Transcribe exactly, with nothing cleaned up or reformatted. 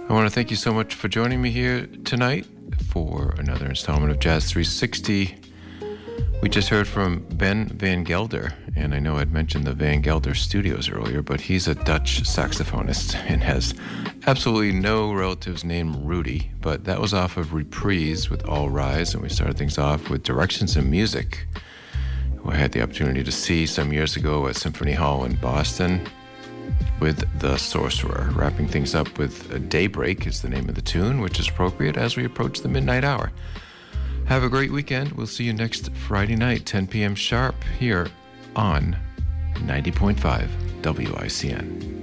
I want to thank you so much for joining me here tonight for another installment of Jazz three sixty. We just heard from Ben Van Gelder, and I know I'd mentioned the Van Gelder Studios earlier, but he's a Dutch saxophonist and has absolutely no relatives named Rudy, but that was off of Reprise with All Rise, and we started things off with Directions in Music, who I had the opportunity to see some years ago at Symphony Hall in Boston with The Sorcerer. Wrapping things up with Daybreak is the name of the tune, which is appropriate as we approach the midnight hour. Have a great weekend. We'll see you next Friday night, ten p.m. sharp, here on ninety point five W I C N.